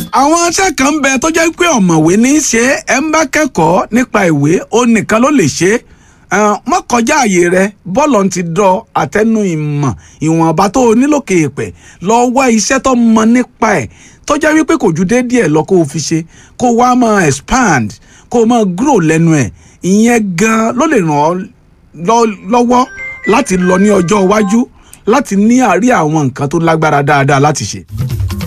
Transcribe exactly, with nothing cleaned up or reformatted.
àwọn iṣẹ́ kan ń bẹ tó jẹ́ pé ọ̀mọ̀wé ní í ṣe ẹ̀ ń bá kẹ́kọ̀ọ́ nípa ìwé ó nìkan ló lè ṣe é mọ́ kọjá àyè rẹ bọ́ọ̀lù ti dọ̀ àtẹnu ìmọ̀ ìwọ̀nba tó o nílòkè èpẹ̀ lọ wá iṣẹ́ tó mọ nípa ẹ̀ tó jẹ́ wípé kò ju déédéé ẹ̀ lọ kó o fi ṣe kó o wá máa expand kó o máa grow lẹ́nu ẹ̀ ìyẹn gan ló lè ràn ọ́ lọ́wọ́ láti lọ ní ọjọ́ iwájú láti ní àárí àwọn nǹkan tó lágbára dáadáa láti ṣe.